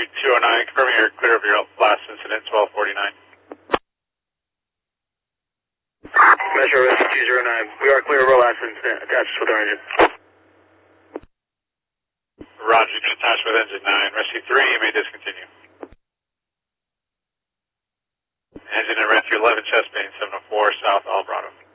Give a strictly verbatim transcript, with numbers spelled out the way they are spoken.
Rescue two oh nine, confirming you're clear of your last incident, twelve forty-nine. Metro Rescue two oh nine, we are clear of our last incident, attached with our engine. Roger, you can attach with engine nine. Rescue three, you may discontinue. Engine at Rescue eleven, chest bane, seven oh four, south, all